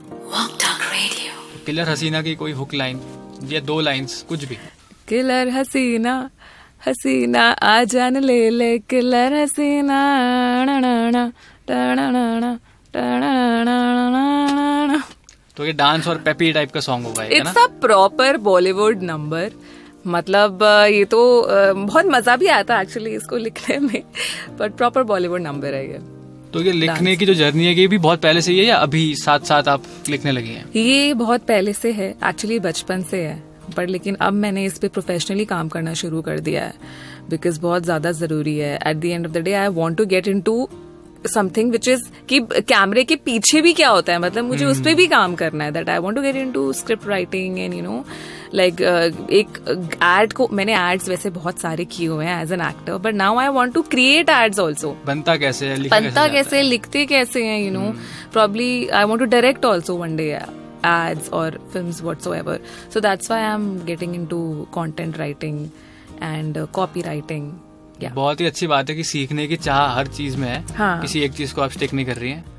Killer हसीना की कोई hook line या 2 लाइंस कुछ भी. किलर हसीना हसीना आ जान ले किलर हसीना ना ना ना ना ना ना. तो ये डांस और पेपी टाइप का सॉन्ग होगा ये, ना? It's a proper Bollywood number. मतलब ये तो बहुत मजा भी आता है एक्चुअली इसको लिखने में, बट प्रॉपर बॉलीवुड नंबर है ये. तो ये लिखने की जो जर्नी है ये भी बहुत पहले से ही है या अभी साथ साथ आप लिखने लगी हैं? ये बहुत पहले से है एक्चुअली, बचपन से है, पर लेकिन अब मैंने इस पे प्रोफेशनली काम करना शुरू कर दिया है बिकॉज बहुत ज्यादा जरूरी है. At the end of the day I want to get into something which is कि कैमरे के पीछे भी क्या होता है, मतलब मुझे उस पर भी काम करना है. That I want to get into script writing and you know like एक एड को मैंने एड्स वैसे बहुत सारे किए हुए हैं as an actor, but now I want to create ads also. बनता कैसे है, बनता कैसे, लिखते कैसे हैं, you know probably I want to direct also one day ads or films whatsoever. So that's why I'm getting into content writing and copywriting. बहुत ही अच्छी बात है कि सीखने की चाह हर चीज में है. हाँ. किसी एक चीज को आप स्टिक नहीं कर रही हैं.